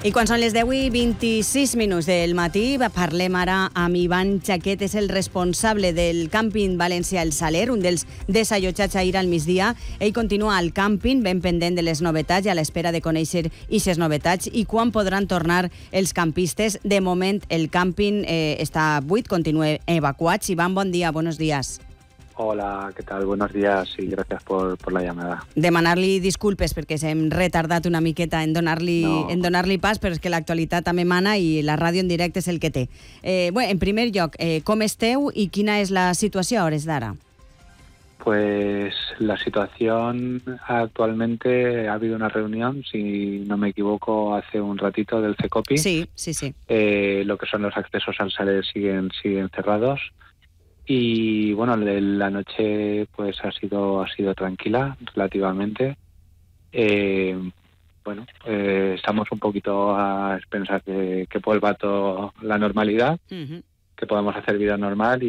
I quan són les 10:26 del matí, parlem ara amb Ivan Chaquet, és el responsable del càmping València El Saler, un dels desallotjats ahir al migdia. Ell continua al càmping, ben pendent de les novetats i a l'espera de conèixer aquestes novetats i quan podran tornar els campistes. De moment el càmping està buit, continua evacuat. Ivan, bon dia, buenos días. Hola, ¿qué tal? Buenos días y gracias por la llamada. Demanar-li disculpes perquè s'hem retardat una miqueta en donar-li pas, però és que l'actualitat també mana i la ràdio en directe és el que té. Bueno, en primer lloc, com esteu i quina és la situació a hores d'ara? Pues la situación actualmente, ha habido una reunión, si no me equivoco, hace un ratito del CECOPI. Sí. Lo que son los accesos al Saler siguen cerrados. Y bueno, la noche pues ha sido tranquila relativamente. Estamos un poquito a expensas de que vuelva toda la normalidad, que podamos hacer vida normal